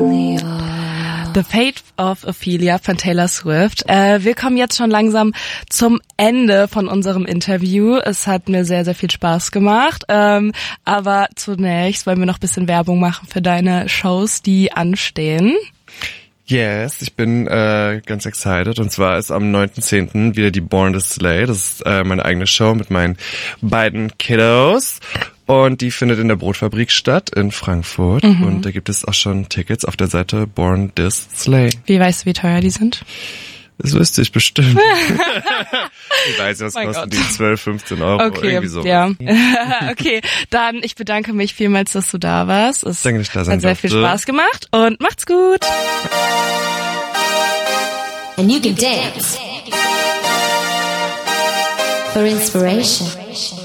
The Fate of Ophelia von Taylor Swift. Wir kommen jetzt schon langsam zum Ende von unserem Interview. Es hat mir sehr, sehr viel Spaß gemacht. Aber zunächst wollen wir noch ein bisschen Werbung machen für deine Shows, die anstehen. Yes, ich bin ganz excited. Und zwar ist am 9.10. wieder die Born to Slay. Das ist meine eigene Show mit meinen beiden Kiddos. Und die findet in der Brotfabrik statt in Frankfurt. Und da gibt es auch schon Tickets auf der Seite Born to Slay. Wie weißt du, wie teuer die sind? Das wüsste ich bestimmt. Ich weiß, was kosten die 12, 15 Euro, okay, irgendwie so. Ja. Okay, dann ich bedanke mich vielmals, dass du da warst. Es Danke, dass ich da sein hat sehr viel Spaß gemacht und macht's gut. And you can dance for inspiration.